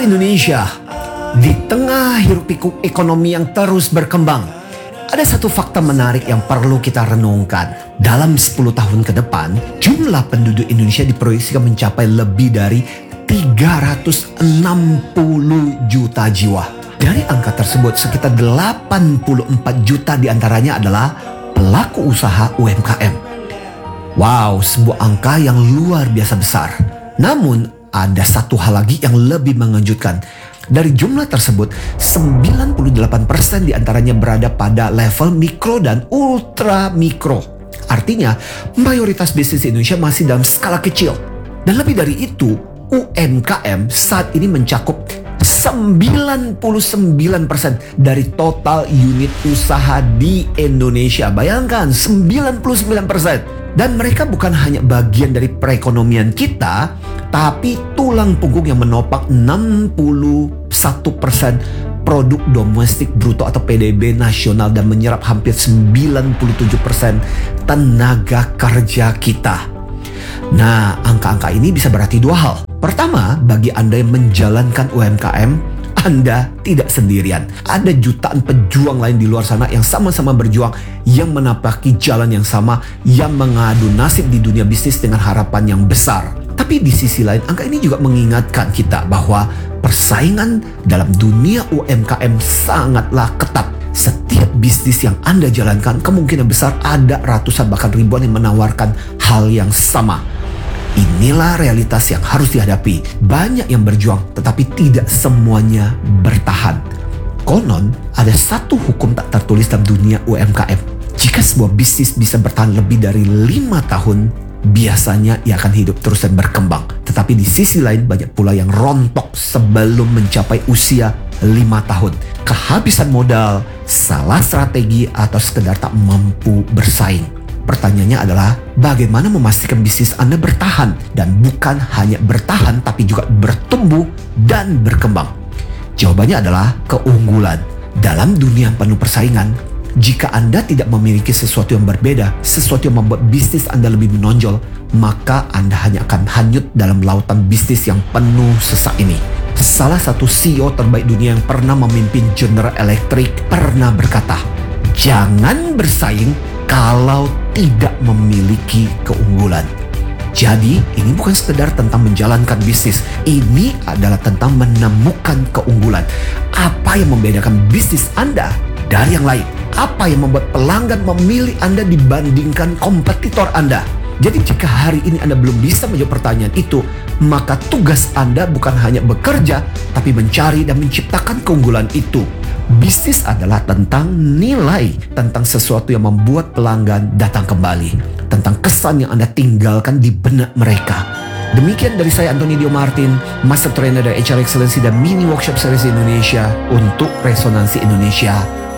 Indonesia, di tengah hiruk-pikuk ekonomi yang terus berkembang, ada satu fakta menarik yang perlu kita renungkan. Dalam 10 tahun ke depan, jumlah penduduk Indonesia diproyeksikan mencapai lebih dari 360 juta jiwa. Dari angka tersebut, sekitar 84 juta diantaranya adalah pelaku usaha UMKM. Wow, sebuah angka yang luar biasa besar. Namun, ada satu hal lagi yang lebih mengejutkan. Dari jumlah tersebut, 98% diantaranya berada pada level mikro dan ultra mikro. Artinya, mayoritas bisnis Indonesia masih dalam skala kecil. Dan lebih dari itu, UMKM saat ini mencakup 99% dari total unit usaha di Indonesia. Bayangkan, 99%. Dan mereka bukan hanya bagian dari perekonomian kita, tapi tulang punggung yang menopang 61% produk domestik bruto atau PDB nasional dan menyerap hampir 97% tenaga kerja kita. Nah, angka-angka ini bisa berarti dua hal. Pertama, bagi Anda yang menjalankan UMKM, Anda tidak sendirian. Ada jutaan pejuang lain di luar sana yang sama-sama berjuang, yang menapaki jalan yang sama, yang mengadu nasib di dunia bisnis dengan harapan yang besar. Tapi di sisi lain, angka ini juga mengingatkan kita bahwa persaingan dalam dunia UMKM sangatlah ketat. Setiap bisnis yang Anda jalankan, kemungkinan besar ada ratusan bahkan ribuan yang menawarkan hal yang sama. Inilah realitas yang harus dihadapi. Banyak yang berjuang, tetapi tidak semuanya bertahan. Konon, ada satu hukum tak tertulis dalam dunia UMKM. Jika sebuah bisnis bisa bertahan lebih dari 5 tahun, biasanya ia akan hidup terus dan berkembang. Tetapi di sisi lain, banyak pula yang rontok sebelum mencapai usia 5 tahun. Kehabisan modal, salah strategi, atau sekedar tak mampu bersaing. Pertanyaannya adalah, bagaimana memastikan bisnis Anda bertahan? Dan bukan hanya bertahan, tapi juga bertumbuh dan berkembang. Jawabannya adalah keunggulan. Dalam dunia yang penuh persaingan, jika Anda tidak memiliki sesuatu yang berbeda, sesuatu yang membuat bisnis Anda lebih menonjol, maka Anda hanya akan hanyut dalam lautan bisnis yang penuh sesak ini. Salah satu CEO terbaik dunia yang pernah memimpin General Electric pernah berkata, "Jangan bersaing kalau tidak memiliki keunggulan." Jadi, ini bukan sekedar tentang menjalankan bisnis. Ini adalah tentang menemukan keunggulan. Apa yang membedakan bisnis Anda dari yang lain? Apa yang membuat pelanggan memilih Anda dibandingkan kompetitor Anda? Jadi jika hari ini Anda belum bisa menjawab pertanyaan itu, maka tugas Anda bukan hanya bekerja, tapi mencari dan menciptakan keunggulan itu. Bisnis adalah tentang nilai, tentang sesuatu yang membuat pelanggan datang kembali, tentang kesan yang Anda tinggalkan di benak mereka. Demikian dari saya, Anthony Dio Martin, Master Trainer dari HR Excellency dan Mini Workshop Series Indonesia untuk Resonansi Indonesia.